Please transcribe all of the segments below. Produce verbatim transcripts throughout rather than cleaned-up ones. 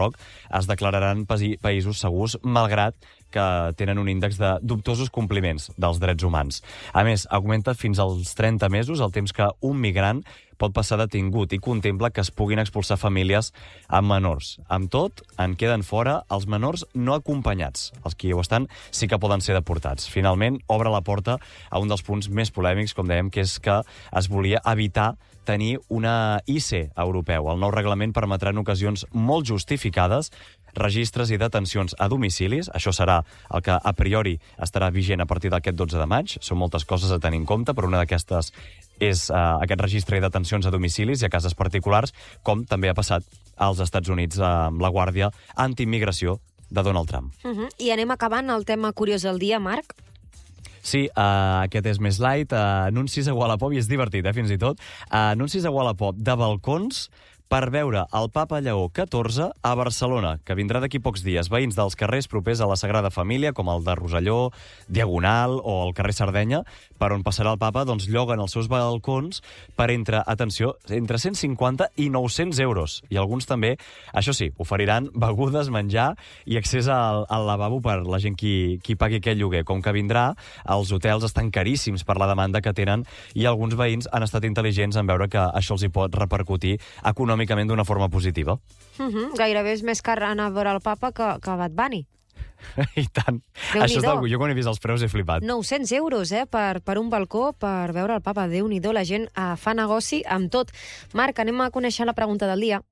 es declararan països segurs, malgrat que tenen un índex de dubtosos compliments dels drets humans. A més, augmenta fins als trenta mesos el temps que un migrant pot passar detingut i contempla que es puguin expulsar famílies amb menors. Amb tot, en queden fora els menors no acompanyats. Els que hi ho estan sí que poden ser deportats. Finalment, obre la porta a un dels punts més polèmics, com dèiem, que és que es volia evitar tenir una I C E europeu. El nou reglament permetrà en ocasions molt justificades registres i detencions a domicilis. Això serà el que a priori estarà vigent a partir d'aquest dotze de maig. Són moltes coses a tenir en compte, però una d'aquestes és uh, aquest registre i detencions a domicilis i a cases particulars, com també ha passat als Estats Units amb la Guàrdia Antiimmigració de Donald Trump. Uh -huh. I anem acabant el tema curiós del dia, Marc. Sí, uh, aquest és més light. Uh, anuncis a Wallapop, i és divertit, eh, fins i tot. Uh, anuncis a Wallapop de balcons per veure el Papa Lleó catorze a Barcelona, que vindrà d'aquí pocs dies. Veïns dels carrers propers a la Sagrada Família, com el de Roselló, Diagonal o el carrer Sardenya, per on passarà el Papa, doncs lloguen els seus balcons per entre, atenció, entre cent cinquanta i nou-cents euros. I alguns també, això sí, oferiran begudes, menjar i accés al, al lavabo per la gent qui, qui pagui aquell lloguer. Com que vindrà, els hotels estan caríssims per la demanda que tenen i alguns veïns han estat intel·ligents en veure que això els hi pot repercutir econòmicament d'una forma positiva. Uh -huh. Gairebé és més car anar a veure el Papa que, que Bad Bunny. I tant. Això és d'algú. Jo quan he vist els preus he flipat. nou-cents euros, eh, per, per un balcó, per veure el Papa. Déu-n'hi-do, la gent eh, fa negoci amb tot. Marc, anem a conèixer la pregunta del dia.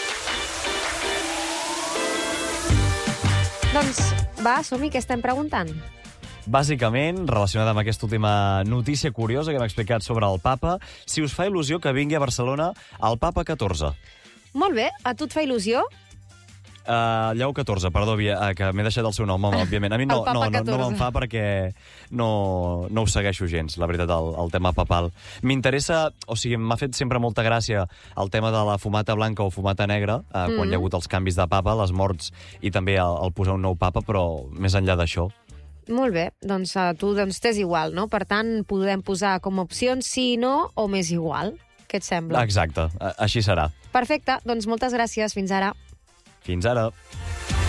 Doncs va, som-hi, què estem preguntant? Bàsicament, relacionada amb aquesta última notícia curiosa que hem explicat sobre el Papa, si us fa il·lusió que vingui a Barcelona el Papa catorze. Molt bé, a tu et fa il·lusió? Uh, Lleó catorze, perdó, uh, que m'he deixat el seu nom, home, òbviament. A mi no, no, no, no me'n fa perquè no, no ho segueixo gens, la veritat, el, el tema papal. M'interessa, o sigui, m'ha fet sempre molta gràcia el tema de la fumata blanca o fumata negra, uh, mm. quan hi ha hagut els canvis de papa, les morts i també el, el posar un nou papa, però més enllà d'això. Molt bé, doncs a tu doncs, t'és igual, no? Per tant, podem posar com a opcions sí, no o més igual. Què et sembla? Exacte, així serà. Perfecte, doncs moltes gràcies. Fins ara. Fins ara.